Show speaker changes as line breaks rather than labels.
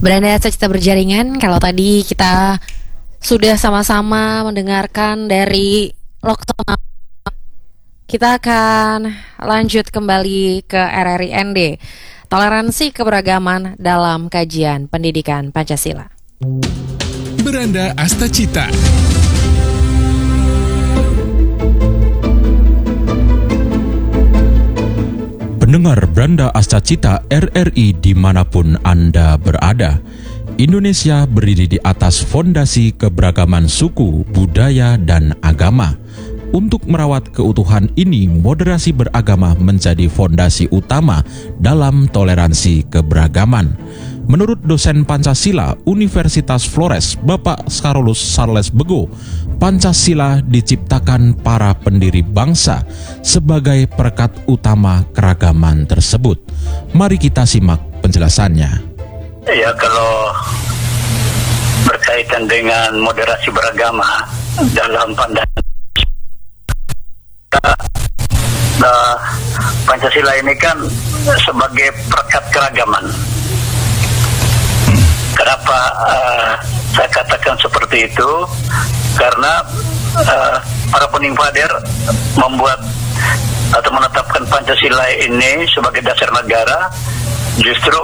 Beranda Cita Berjaringan, kalau tadi kita sudah sama-sama mendengarkan dari Lokto, kita akan lanjut kembali ke RRIND, Toleransi Keberagaman dalam Kajian Pendidikan Pancasila.
Beranda Astacita.
Pendengar Beranda Astacita RRI dimanapun Anda berada, Indonesia berdiri di atas fondasi keberagaman suku, budaya, dan agama. Untuk merawat keutuhan ini, moderasi beragama menjadi fondasi utama dalam toleransi keberagaman. Menurut dosen Pancasila Universitas Flores, Bapak Skarolus Charles Bego, Pancasila diciptakan para pendiri bangsa sebagai perekat utama keragaman tersebut. Mari kita simak penjelasannya.
Ya, kalau berkaitan dengan moderasi beragama dalam pandangan Pancasila ini kan sebagai perekat keragaman. Kenapa saya katakan seperti itu? Karena para peninggalan membuat atau menetapkan Pancasila ini sebagai dasar negara justru